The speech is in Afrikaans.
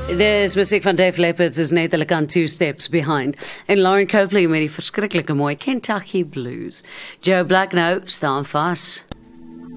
Dis musiek van Def Leppard is net hulle kan Two Steps Behind. En Lauren Copley met die verskriklike mooi Kentucky Blues. Joe Black nou staan vas.